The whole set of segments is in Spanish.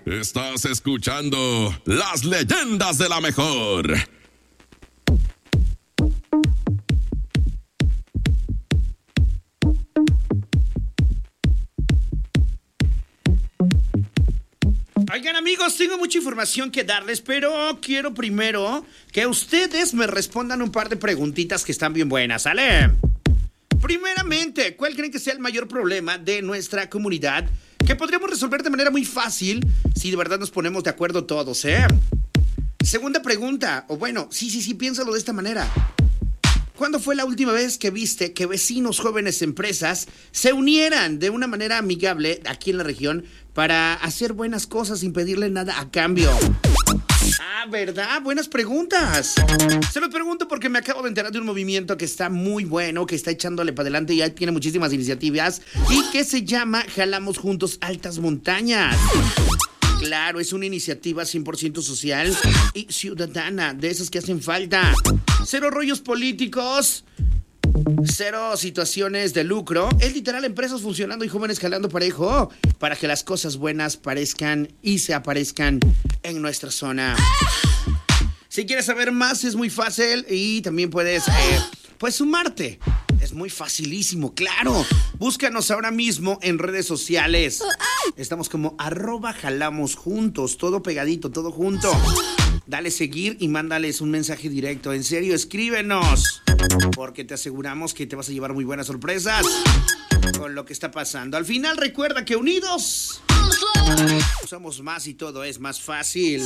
Estás escuchando Las Leyendas de la Mejor. Oigan, amigos, tengo mucha información que darles, pero quiero primero que ustedes me respondan un par de preguntitas que están bien buenas, ¿sale? Primeramente, ¿cuál creen que sea el mayor problema de nuestra comunidad que podríamos resolver de manera muy fácil si de verdad nos ponemos de acuerdo todos, Segunda pregunta, o bueno, sí, piénsalo de esta manera. ¿Cuándo fue la última vez que viste que vecinos, jóvenes, empresas se unieran de una manera amigable aquí en la región para hacer buenas cosas sin pedirle nada a cambio? Ah, ¿verdad? Buenas preguntas. Se los pregunto porque me acabo de enterar de un movimiento que está muy bueno, que está echándole para adelante y ya tiene muchísimas iniciativas y que se llama Jalamos Juntos Altas Montañas. Claro, es una iniciativa 100% social y ciudadana, de esas que hacen falta. Cero rollos políticos, cero situaciones de lucro. Es literal empresas funcionando y jóvenes jalando parejo para que las cosas buenas parezcan y se aparezcan en nuestra zona. Si quieres saber más, es muy fácil y también puedes sumarte. Es muy facilísimo, claro. Búscanos ahora mismo en redes sociales. Estamos como @jalamosjuntos, todo pegadito, todo junto. Dale seguir y mándales un mensaje directo. En serio, escríbenos, porque te aseguramos que te vas a llevar muy buenas sorpresas con lo que está pasando. Al final, recuerda que unidos somos más y todo es más fácil.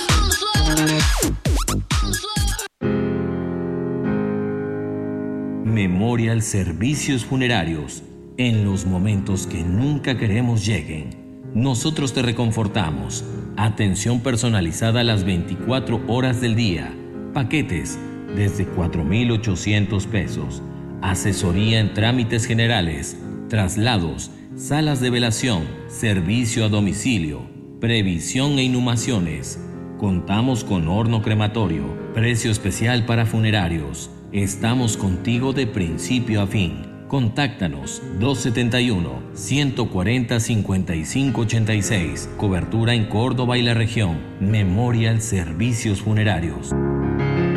Memorial Servicios Funerarios. En los momentos que nunca queremos lleguen, nosotros te reconfortamos. Atención personalizada las 24 horas del día. Paquetes desde 4,800 pesos. Asesoría en trámites generales, traslados, salas de velación, servicio a domicilio, previsión e inhumaciones. Contamos con horno crematorio, precio especial para funerarios. Estamos contigo de principio a fin. Contáctanos 271-140-5586. Cobertura en Córdoba y la región. Memorial Servicios Funerarios.